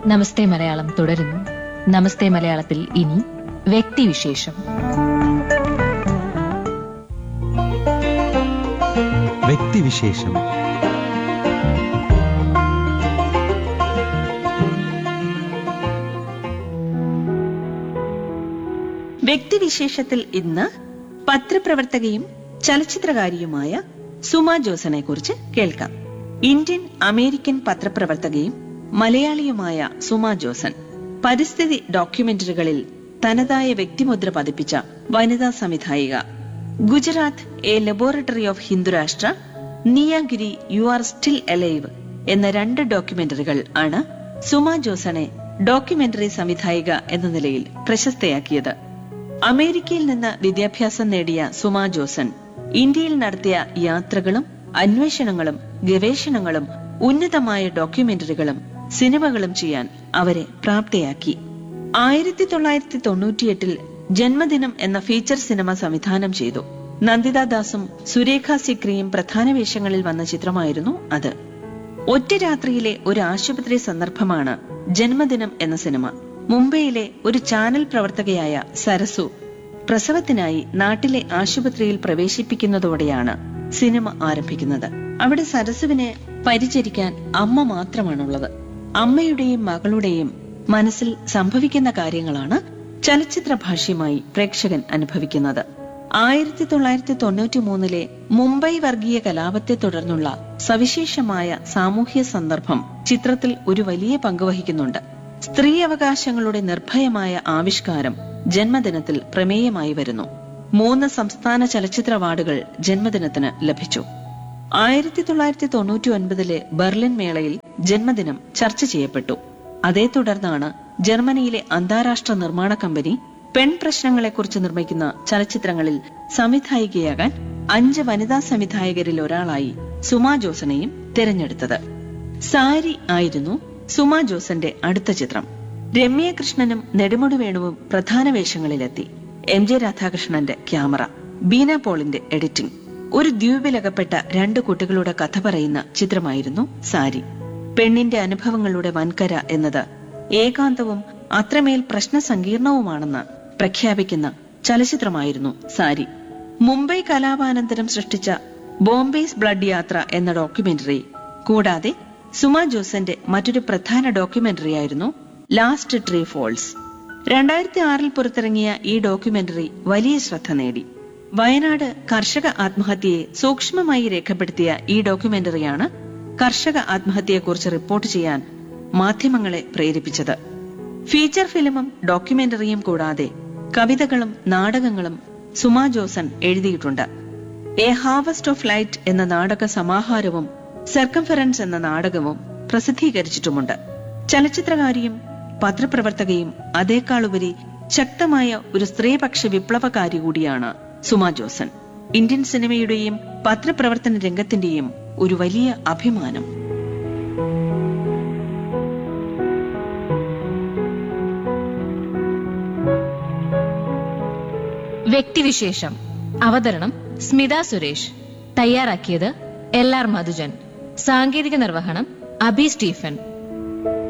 നമസ്തേ മലയാളം തുടരുന്നു. നമസ്തേ മലയാളത്തിൽ ഇനി വ്യക്തിവിശേഷം. വ്യക്തിവിശേഷം. വ്യക്തിവിശേഷത്തിൽ ഇന്ന് പത്രപ്രവർത്തകയും ചലച്ചിത്രകാരിയുമായ സുമ ജോസനെ കുറിച്ച് കേൾക്കാം. ഇന്ത്യൻ അമേരിക്കൻ പത്രപ്രവർത്തകയും മലയാളിയുമായ സുമ ജോസൻ പരിസ്ഥിതി ഡോക്യുമെന്ററികളിൽ തനതായ വ്യക്തിമുദ്ര പതിപ്പിച്ച വനിതാ സംവിധായിക. Gujarat A laboratory of Hindu Rashtra, നിയാഗിരി you are still alive എന്ന 2 ഡോക്യുമെന്ററികൾ ആണ് സുമ ജോസനെ ഡോക്യുമെന്ററി സംവിധായിക എന്ന നിലയിൽ പ്രശസ്തയാക്കിയത്. അമേരിക്കയിൽ നിന്ന് വിദ്യാഭ്യാസം നേടിയ സുമ ജോസൻ ഇന്ത്യയിൽ നടത്തിയ യാത്രകളും അന്വേഷണങ്ങളും ഗവേഷണങ്ങളും ഉന്നതമായ ഡോക്യുമെന്ററികളും സിനിമകളും ചെയ്യാൻ അവരെ പ്രാപ്തയാക്കി. 1998 ജന്മദിനം എന്ന ഫീച്ചർ സിനിമ സംവിധാനം ചെയ്തു. നന്ദിത ദാസും സുരേഖ സിക്രിയും പ്രധാന വേഷങ്ങളിൽ വന്ന ചിത്രമായിരുന്നു അത്. ഒറ്റ രാത്രിയിലെ ഒരു ആശുപത്രി സന്ദർഭമാണ് ജന്മദിനം എന്ന സിനിമ. മുംബൈയിലെ ഒരു ചാനൽ പ്രവർത്തകയായ സരസു പ്രസവത്തിനായി നാട്ടിലെ ആശുപത്രിയിൽ പ്രവേശിപ്പിക്കുന്നതോടെയാണ് സിനിമ ആരംഭിക്കുന്നത്. അവിടെ സരസുവിനെ പരിചരിക്കാൻ അമ്മ മാത്രമാണുള്ളത്. അമ്മയുടെയും മകളുടെയും മനസ്സിൽ സംഭവിക്കുന്ന കാര്യങ്ങളാണ് ചലച്ചിത്ര ഭാഷ്യമായി പ്രേക്ഷകൻ അനുഭവിക്കുന്നത്. 1993 മുംബൈ വർഗീയ കലാപത്തെ തുടർന്നുള്ള സവിശേഷമായ സാമൂഹ്യ സന്ദർഭം ചിത്രത്തിൽ ഒരു വലിയ പങ്ക് വഹിക്കുന്നുണ്ട്. സ്ത്രീ അവകാശങ്ങളുടെ നിർഭയമായ ആവിഷ്കാരം ജന്മദിനത്തിൽ പ്രമേയമായി വരുന്നു. 3 സംസ്ഥാന ചലച്ചിത്ര അവാർഡുകൾ ജന്മദിനത്തിന് ലഭിച്ചു. 1999 ബെർലിൻ മേളയിൽ ജന്മദിനം ചർച്ച ചെയ്യപ്പെട്ടു. അതേ തുടർന്നാണ് ജർമ്മനിയിലെ അന്താരാഷ്ട്ര നിർമ്മാണ കമ്പനി പെൺപ്രശ്നങ്ങളെക്കുറിച്ച് നിർമ്മിക്കുന്ന ചലച്ചിത്രങ്ങളിൽ സംവിധായികയാകാൻ 5 വനിതാ സംവിധായകരിൽ ഒരാളായി സുമ ജോസനെയും തിരഞ്ഞെടുത്തത്. സാരി ആയിരുന്നു സുമ ജോസന്റെ അടുത്ത ചിത്രം. രമ്യ കൃഷ്ണനും നെടുമുടി വേണുവും പ്രധാന വേഷങ്ങളിലെത്തി. MJ രാധാകൃഷ്ണന്റെ ക്യാമറ, ബീന പോളിന്റെ എഡിറ്റിംഗ്. ഒരു ദ്വീപിലകപ്പെട്ട 2 കുട്ടികളുടെ കഥ പറയുന്ന ചിത്രമായിരുന്നു സാരി. പെണ്ണിന്റെ അനുഭവങ്ങളുടെ വൻകര എന്നത് ഏകാന്തവും അത്രമേൽ പ്രശ്നസങ്കീർണവുമാണെന്ന് പ്രഖ്യാപിക്കുന്ന ചലച്ചിത്രമായിരുന്നു സാരി. മുംബൈ കലാപാനന്തരം സൃഷ്ടിച്ച ബോംബെസ് ബ്ലഡ് യാത്ര എന്ന ഡോക്യുമെന്ററി കൂടാതെ സുമ ജോസന്റെ മറ്റൊരു പ്രധാന ഡോക്യുമെന്ററിയായിരുന്നു ലാസ്റ്റ് ട്രീ ഫോൾസ്. 2006 പുറത്തിറങ്ങിയ ഈ ഡോക്യുമെന്ററി വലിയ ശ്രദ്ധ നേടി. വയനാട് കർഷക ആത്മഹത്യയെ സൂക്ഷ്മമായി രേഖപ്പെടുത്തിയ ഈ ഡോക്യുമെന്ററിയാണ് കർഷക ആത്മഹത്യയെക്കുറിച്ച് റിപ്പോർട്ട് ചെയ്യാൻ മാധ്യമങ്ങളെ പ്രേരിപ്പിച്ചത്. ഫീച്ചർ ഫിലിമും ഡോക്യുമെന്ററിയും കൂടാതെ കവിതകളും നാടകങ്ങളും സുമ ജോസൻ എഴുതിയിട്ടുണ്ട്. എ ഹാർവസ്റ്റ് ഓഫ് ലൈറ്റ് എന്ന നാടക സമാഹാരവും സർക്കംഫറൻസ് എന്ന നാടകവും പ്രസിദ്ധീകരിച്ചിട്ടുമുണ്ട്. ചലച്ചിത്രകാരിയും പത്രപ്രവർത്തകയും അതേക്കാളുപരി ശക്തമായ ഒരു സ്ത്രീപക്ഷ വിപ്ലവകാരി കൂടിയാണ് സുമ ജോസൻ. ഇന്ത്യൻ സിനിമയുടെയും പത്രപ്രവർത്തന രംഗത്തിന്റെയും ഒരു വലിയ അഭിമാനം. വ്യക്തിവിശേഷം. അവതരണം സ്മിത സുരേഷ്. തയ്യാറാക്കിയത് LR മധുജൻ. സാങ്കേതിക നിർവഹണം അബി സ്റ്റീഫൻ.